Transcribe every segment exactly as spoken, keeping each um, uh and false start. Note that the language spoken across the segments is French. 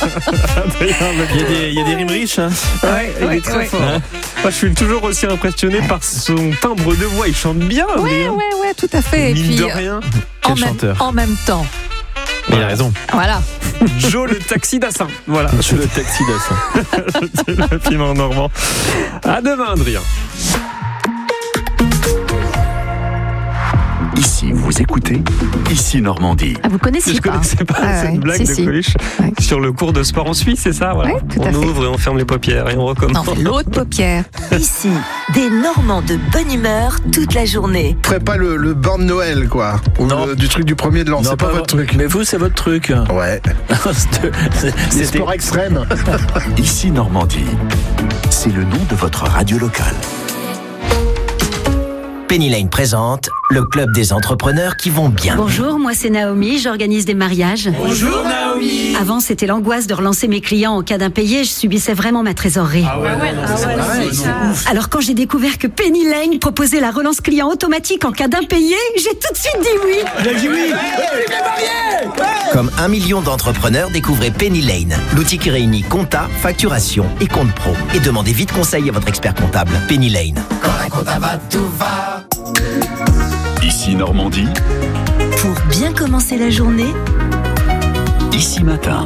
il, y a des, il y a des rimes riches. Hein. Ouais, il ouais, est très ouais. fort. Hein. Moi, je suis toujours aussi impressionné par son timbre de voix. Il chante bien. Ouais, Adrien. ouais, ouais, tout à fait. Et Mine puis, de rien. en Quel même, chanteur. en même temps. Il a raison. Voilà. Joe le taxi d'Assin. Voilà. Je suis le taxi d'Assin. C'est le film en normand. À demain, Adrien. Ici, vous écoutez Ici Normandie. Ah, vous connaissiez Je pas. connaissais pas Ah, cette ouais. blague Si, de si. Coluche Ouais. sur le cours de sport en Suisse, c'est ça voilà. Ouais, tout à On fait. ouvre et on ferme les paupières et on recommence. Non, l'autre paupière. Ici, des Normands de bonne humeur toute la journée. Ferait pas le, le beurre de Noël, quoi. Ou Non. le- du truc du premier de l'an. C'est pas, votre truc. Mais vous, c'est votre truc. Ouais. Les C'était sports extrêmes. Ici Normandie. C'est le nom de votre radio locale. Penny Lane présente le club des entrepreneurs qui vont bien. Bonjour, moi c'est Naomi, j'organise des mariages. Bonjour Naomi. Avant, c'était l'angoisse de relancer mes clients en cas d'impayé, je subissais vraiment ma trésorerie. Ah ouais, Alors quand j'ai découvert que Penny Lane proposait la relance client automatique en cas d'impayé, j'ai tout de suite dit oui. Il a dit oui. Comme un million d'entrepreneurs, découvrez Penny Lane, l'outil qui réunit compta, facturation et compte pro. Et demandez vite conseil à votre expert comptable. Penny Lane. Ici Normandie. Pour bien commencer la journée, Ici Matin.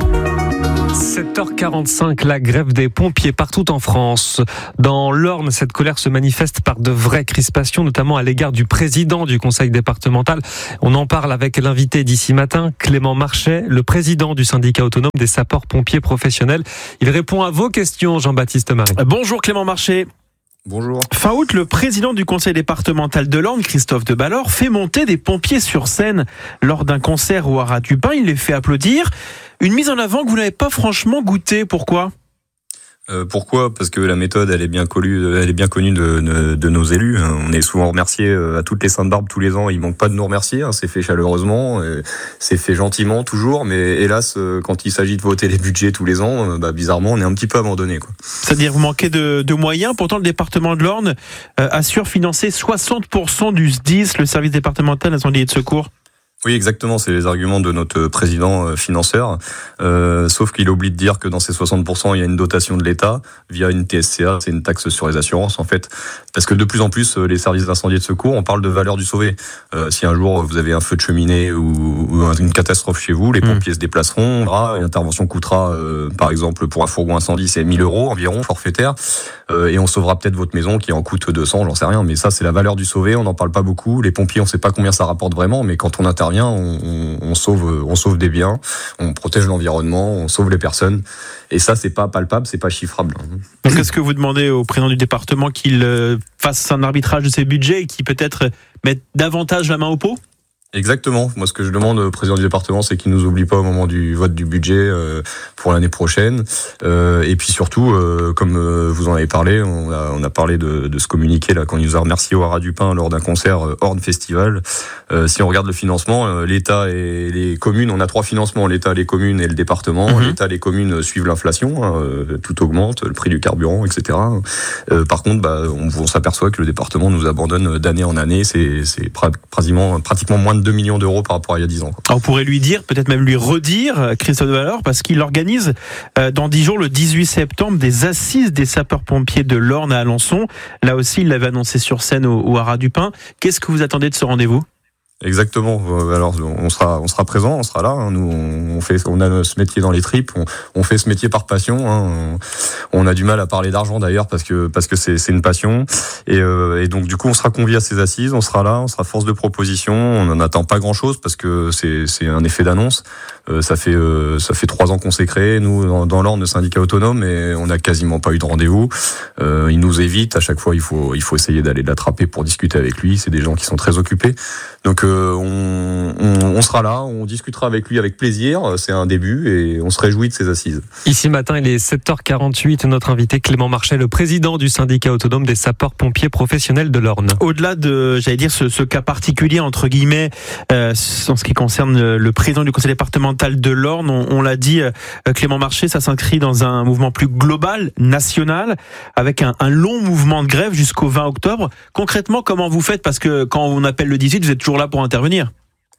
sept heures quarante-cinq, la grève des pompiers partout en France. Dans l'Orne, cette colère se manifeste par de vraies crispations, notamment à l'égard du président du conseil départemental. On en parle avec l'invité d'ici matin, Clément Marchais, le président du syndicat autonome des sapeurs-pompiers professionnels. Il répond à vos questions, Jean-Baptiste Marie. Bonjour Clément Marchais. Bonjour. Fin août, le président du conseil départemental de l'Orne, Christophe de Ballor, fait monter des pompiers sur scène lors d'un concert au Haras du Pin. Il les fait applaudir. Une mise en avant que vous n'avez pas franchement goûtée. Pourquoi ? Euh, pourquoi ? Parce que la méthode, elle est bien connue, elle est bien connue de, de, de nos élus. On est souvent remerciés à toutes les Saintes-Barbes tous les ans. Ils manquent pas de nous remercier. C'est fait chaleureusement, c'est fait gentiment toujours. Mais hélas, quand il s'agit de voter les budgets tous les ans, bah, bizarrement, on est un petit peu abandonné, quoi. C'est-à-dire vous manquez de, de moyens. Pourtant, le département de l'Orne euh, assure financer soixante pour cent du S D I S, le service départemental d'incendie et de secours. Oui, exactement, c'est les arguments de notre président euh, financeur, euh, sauf qu'il oublie de dire que dans ces soixante pour cent, il y a une dotation de l'État via une T S C A, c'est une taxe sur les assurances en fait, parce que de plus en plus, les services d'incendie et de secours, on parle de valeur du sauvé. Euh, si un jour vous avez un feu de cheminée ou, ou une catastrophe chez vous, les pompiers mmh. se déplaceront, une intervention coûtera, euh, par exemple pour un fourgon incendie, c'est mille euros environ, forfaitaire, euh, et on sauvera peut-être votre maison qui en coûte deux cents, j'en sais rien, mais ça c'est la valeur du sauvé, on n'en parle pas beaucoup, les pompiers on sait pas combien ça rapporte vraiment, mais quand on intervient, On, on, on sauve, on sauve des biens, on protège l'environnement, on sauve les personnes, et ça c'est pas palpable, c'est pas chiffrable. Donc est-ce que vous demandez au président du département qu'il fasse un arbitrage de ses budgets et qu'il peut-être mette davantage la main au pot ? Exactement. Moi, ce que je demande au président du département, c'est qu'il nous oublie pas au moment du vote du budget euh, pour l'année prochaine. Euh, et puis surtout, euh, comme euh, vous en avez parlé, on a, on a parlé de, de ce communiqué là quand il nous a remercié au Haras du Pin lors d'un concert euh, Orne Festival. Euh, si on regarde le financement, euh, l'État et les communes, on a trois financements, l'État, les communes et le département. Mmh. L'État, les communes suivent l'inflation, hein, euh, tout augmente, le prix du carburant, et cetera. Euh, par contre, bah, on, on s'aperçoit que le département nous abandonne d'année en année. C'est, c'est pra- pratiquement, pratiquement moins de deux millions d'euros par rapport à il y a dix ans. Alors on pourrait lui dire, peut-être même lui redire, Christophe de Ballor, parce qu'il organise euh, dans dix jours, le dix-huit septembre, des assises des sapeurs-pompiers de l'Orne à Alençon. Là aussi, il l'avait annoncé sur scène au, au Haras du Pin. Qu'est-ce que vous attendez de ce rendez-vous ? Exactement. Alors on sera, on sera présent, on sera là. Nous, on fait, on a ce métier dans les tripes. On, on fait ce métier par passion. Hein. On, on a du mal à parler d'argent d'ailleurs parce que parce que c'est, c'est une passion. Et, euh, et donc du coup, on sera conviés à ces assises. On sera là, on sera force de proposition. On n'en attend pas grand-chose parce que c'est, c'est un effet d'annonce. Euh, ça fait, euh, ça fait trois ans qu'on s'est créé. Nous, dans, dans l'Orne, le syndicat autonome, et on n'a quasiment pas eu de rendez-vous. Euh, il nous évite. À chaque fois, il faut, il faut essayer d'aller l'attraper pour discuter avec lui. C'est des gens qui sont très occupés. Donc euh, on, on, on sera là, on discutera avec lui avec plaisir, c'est un début et on se réjouit de ces assises. Ici matin, il est sept heures quarante-huit, notre invité Clément Marchais, le président du syndicat autonome des sapeurs-pompiers professionnels de l'Orne. Au-delà de, j'allais dire, ce, ce cas particulier, entre guillemets, euh, en ce qui concerne le, le président du conseil départemental de l'Orne, on, on l'a dit, euh, Clément Marchais, ça s'inscrit dans un mouvement plus global, national, avec un, un long mouvement de grève jusqu'au vingt octobre. Concrètement, comment vous faites ? Parce que quand on appelle le dix-huit, vous êtes toujours là pour intervenir.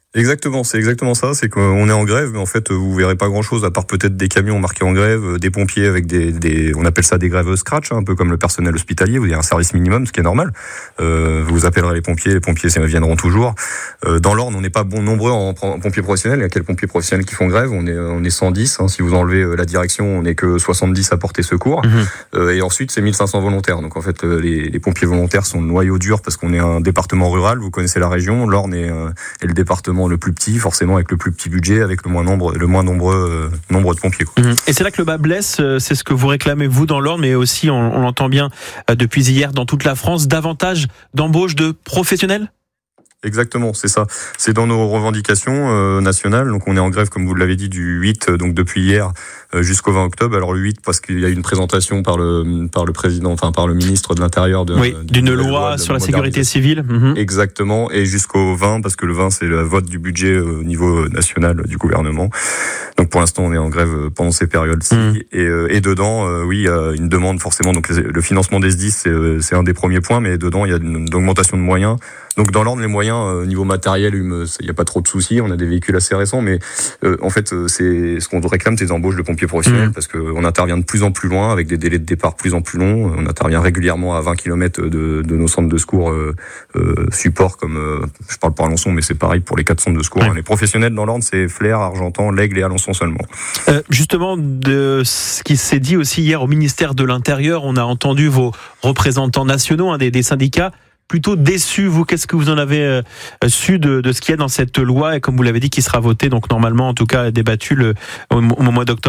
Exactement, c'est exactement ça. C'est qu'on est en grève, mais en fait, vous verrez pas grand-chose à part peut-être des camions marqués en grève, des pompiers avec des, des on appelle ça des grèves scratch, hein, un peu comme le personnel hospitalier. Vous avez un service minimum, ce qui est normal. Euh, vous appellerez les pompiers, les pompiers viendront toujours. Euh, dans l'Orne, on n'est pas bon nombreux en, en pompiers professionnels. Il y a quelques pompiers professionnels qui font grève. On est on est cent dix. Hein. Si vous enlevez la direction, on n'est que soixante-dix à porter secours. Mmh. Euh, et ensuite, c'est mille cinq cents volontaires. Donc en fait, les, les pompiers volontaires sont le noyau dur parce qu'on est un département rural. Vous connaissez la région. L'Orne est, euh, est le département le plus petit, forcément avec le plus petit budget, avec le moins nombre, le moins nombreux euh, nombre de pompiers. Quoi. Mmh. Et c'est là que le bas blesse. C'est ce que vous réclamez vous dans l'Orne, mais aussi on, on l'entend bien euh, depuis hier dans toute la France, davantage d'embauches de professionnels. Exactement, c'est ça. C'est dans nos revendications euh, nationales. Donc on est en grève, comme vous l'avez dit, du huit, donc depuis hier euh, jusqu'au vingt octobre. Alors le huit parce qu'il y a eu une présentation par le par le président, enfin par le ministre de l'Intérieur de, oui, d'une loi, loi sur la sécurité civile. Mmh. Exactement. Et jusqu'au vingt parce que le vingt c'est le vote du budget au niveau national du gouvernement. Donc pour l'instant on est en grève pendant ces périodes-ci. Mmh. Et, euh, et dedans, euh, oui, il y a une demande forcément. Donc le financement des S D I S c'est, c'est un des premiers points, mais dedans il y a une, une augmentation de moyens. Donc dans l'Orne, les moyens au euh, niveau matériel, il n'y a pas trop de soucis. On a des véhicules assez récents, mais euh, en fait, c'est ce qu'on réclame, c'est des embauches de pompiers professionnels, mmh. parce qu'on intervient de plus en plus loin, avec des délais de départ plus en plus longs. On intervient régulièrement à vingt kilomètres de, de nos centres de secours euh, euh, support, comme euh, je parle pour Alençon, mais c'est pareil pour les quatre centres de secours. Ouais. Les professionnels dans l'Orne, c'est Flers, Argentan, l'Aigle et Alençon seulement. Euh, justement, de ce qui s'est dit aussi hier au ministère de l'Intérieur, on a entendu vos représentants nationaux, hein, des, des syndicats, plutôt déçu. Vous, qu'est-ce que vous en avez euh, su de, de ce qu'il y a dans cette loi et comme vous l'avez dit, qui sera votée, donc normalement en tout cas débattue le, au, au mois d'octobre?